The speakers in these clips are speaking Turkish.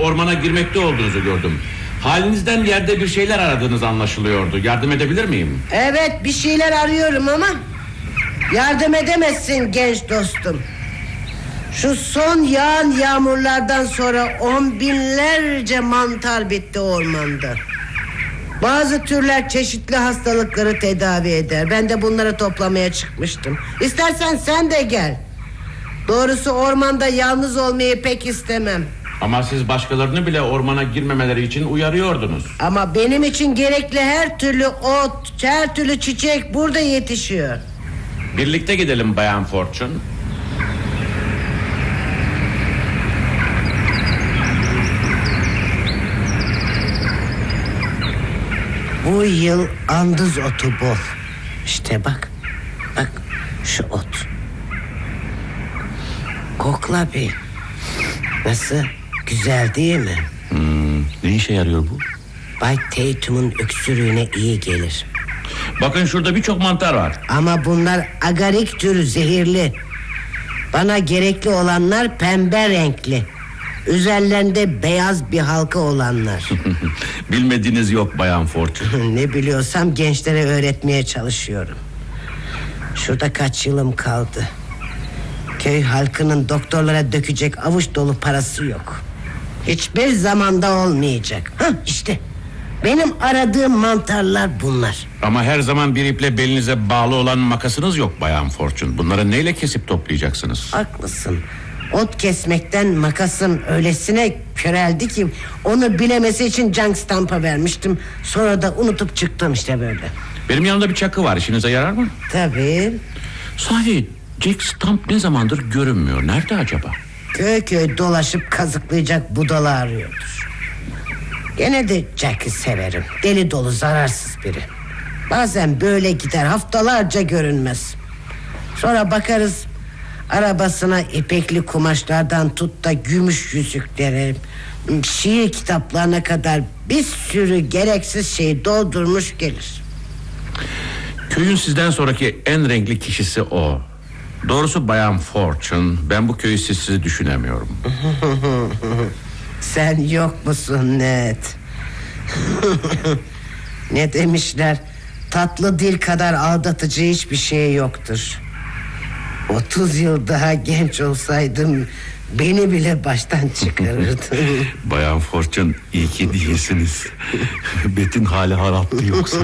ormana girmekte olduğunuzu gördüm. Halinizden yerde bir şeyler aradığınız anlaşılıyordu. Yardım edebilir miyim? Evet, bir şeyler arıyorum ama yardım edemezsin genç dostum. Şu son yağan yağmurlardan sonra 10 binlerce mantar bitti ormanda. Bazı türler çeşitli hastalıkları tedavi eder. Ben de bunları toplamaya çıkmıştım. İstersen sen de gel. Doğrusu ormanda yalnız olmayı pek istemem. Ama siz başkalarını bile ormana girmemeleri için uyarıyordunuz. Ama benim için gerekli her türlü ot, her türlü çiçek burada yetişiyor. Birlikte gidelim Bayan Fortune. Bu yıl andız otu bol. İşte bak. Bak şu ot. Kokla bir. Nasıl? Güzel değil mi? Ne işe yarıyor bu? Bay Tatum'un öksürüğüne iyi gelir. Bakın şurada birçok mantar var. Ama bunlar agarik türü, zehirli. Bana gerekli olanlar pembe renkli. Üzerlerinde beyaz bir halka olanlar. Bilmediğiniz yok Bayan Fortune. Ne biliyorsam gençlere öğretmeye çalışıyorum. Şurada kaç yılım kaldı. Köy halkının doktorlara dökecek avuç dolu parası yok. Hiçbir zamanda olmayacak. İşte benim aradığım mantarlar bunlar. Ama her zaman bir iple belinize bağlı olan makasınız yok Bayan Fortune. Bunları neyle kesip toplayacaksınız? Haklısın. Ot kesmekten makasım öylesine köreldi ki onu bilemesi için junk stamp'a vermiştim. Sonra da unutup çıktım işte böyle. Benim yanımda bir çakı var, işinize yarar mı? Tabii. Sahi Jack Stump ne zamandır görünmüyor? Nerede acaba? Köy köy dolaşıp kazıklayacak budala arıyordur. Gene de Jack'i severim. Deli dolu, zararsız biri. Bazen böyle gider, haftalarca görünmez. Sonra bakarız arabasına ipekli kumaşlardan tut da gümüş yüzüklere, şiir kitaplarına kadar bir sürü gereksiz şey doldurmuş gelir. Köyün sizden sonraki en renkli kişisi o. Doğrusu Bayan Fortune, ben bu köyü sizsiz düşünemiyorum. Sen yok musun Ned? Ne demişler? Tatlı dil kadar aldatıcı hiçbir şey yoktur. 30 yıl daha genç olsaydım beni bile baştan çıkarırdın. Bayan Fortune, iyi ki değilsiniz. Bet'in hali haraptı yoksa.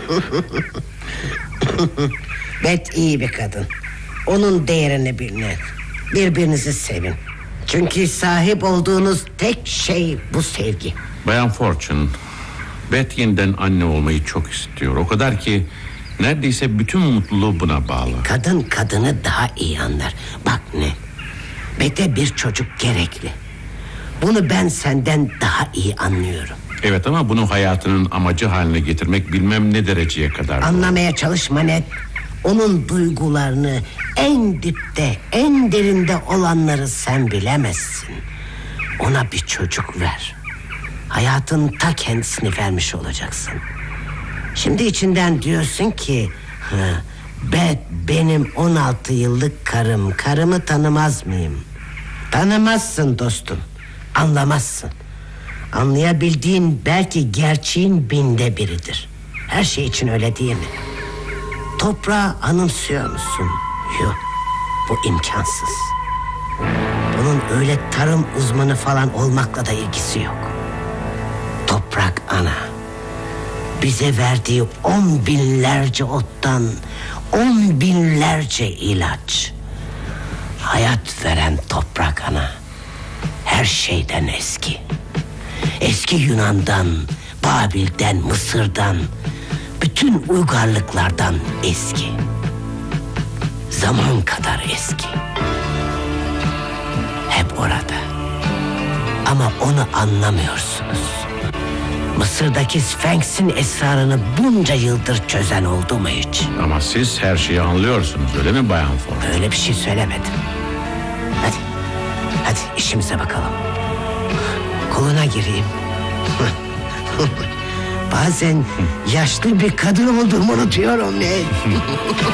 Bet iyi bir kadın. Onun değerini bilin. Birbirinizi sevin. Çünkü sahip olduğunuz tek şey bu sevgi. Bayan Fortune, Bet yeniden anne olmayı çok istiyor. O kadar ki neredeyse bütün mutluluğu buna bağlı. Kadın kadını daha iyi anlar. Bak ne, Bet'e bir çocuk gerekli. Bunu ben senden daha iyi anlıyorum. Evet, ama bunu hayatının amacı haline getirmek bilmem ne dereceye kadar. Anlamaya çalışma Ned. Onun duygularını, en dipte, en derinde olanları sen bilemezsin. Ona bir çocuk ver. Hayatın ta kendisini vermiş olacaksın. Şimdi içinden diyorsun ki Bet benim 16 yıllık karım. Karımı tanımaz mıyım? Tanımazsın dostum. Anlamazsın. Anlayabildiğin belki gerçeğin 1/1000'idir. Her şey için öyle değil mi? Toprağı anımsıyor musun? Yok, bu imkansız. Bunun öyle tarım uzmanı falan olmakla da ilgisi yok. Toprak ana, bize verdiği 10 binlerce ottan 10 binlerce ilaç. Hayat veren toprak ana her şeyden eski. Eski Yunan'dan, Babil'den, Mısır'dan, bütün uygarlıklardan eski. Zaman kadar eski. Hep orada. Ama onu anlamıyorsunuz. Mısır'daki Sphinx'in esrarını bunca yıldır çözen oldu mu hiç? Ama siz her şeyi anlıyorsunuz, öyle mi Bayan Fortune? Öyle bir şey söylemedim. Hadi işimize bakalım. Koluna gireyim. Bazen yaşlı bir kadın olduğumu unutuyorum.